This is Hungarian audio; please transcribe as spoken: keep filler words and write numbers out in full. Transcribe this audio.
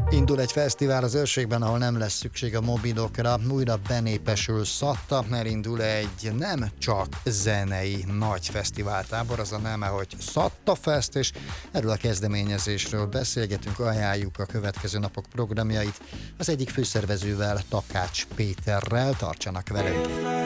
Indul egy fesztivál az őrségben, ahol nem lesz szükség a mobilokra, újra benépesül Szatta, mert indul egy nem csak zenei nagy fesztiváltábor, az a neme, hogy Szatta Fest, és erről a kezdeményezésről beszélgetünk, ajánljuk a következő napok programjait az egyik főszervezővel, Takács Péterrel, tartsanak velünk!